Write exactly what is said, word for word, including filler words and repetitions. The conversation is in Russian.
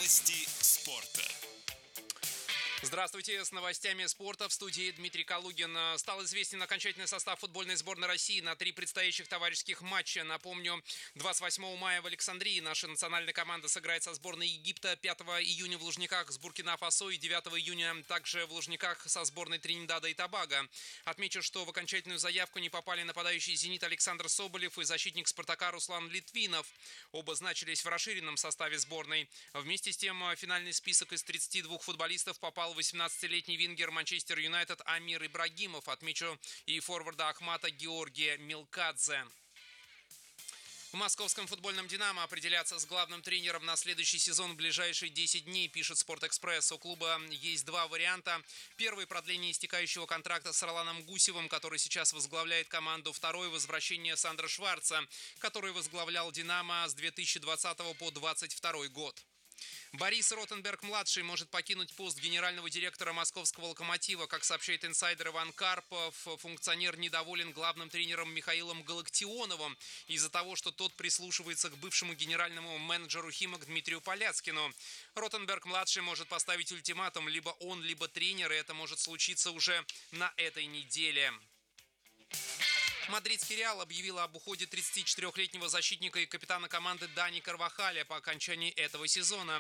Новости спорта. Здравствуйте, с новостями спорта в студии Дмитрий Калугин. Стал известен окончательный состав футбольной сборной России на три предстоящих товарищеских матча. Напомню, двадцать восьмого мая в Александрии наша национальная команда сыграет со сборной Египта, пятого июня в Лужниках с Буркина-Фасо и девятого июня также в Лужниках со сборной Тринидада и Тобаго. Отмечу, что в окончательную заявку не попали нападающий «Зенит» Александр Соболев и защитник «Спартака» Руслан Литвинов. Оба значились в расширенном составе сборной. Вместе с тем, в финальный список из тридцати двух футболистов попал восемнадцатилетний вингер Манчестер Юнайтед Амир Ибрагимов. Отмечу и форварда Ахмата Георгия Милкадзе. В московском футбольном «Динамо» определяться с главным тренером на следующий сезон в ближайшие десять дней, пишет «Спортэкспресс». У клуба есть два варианта. Первый – продление истекающего контракта с Роланом Гусевым, который сейчас возглавляет команду. Второй – возвращение Сандра Шварца, который возглавлял «Динамо» с две тысячи двадцатого по двадцать второй год. Борис Ротенберг-младший может покинуть пост генерального директора московского «Локомотива». Как сообщает инсайдер Иван Карпов, функционер недоволен главным тренером Михаилом Галактионовым из-за того, что тот прислушивается к бывшему генеральному менеджеру «Химок» Дмитрию Поляцкину. Ротенберг-младший может поставить ультиматум: либо он, либо тренер, и это может случиться уже на этой неделе. Мадридский «Реал» объявил об уходе тридцатичетырёхлетнего защитника и капитана команды Дани Карвахаля по окончании этого сезона.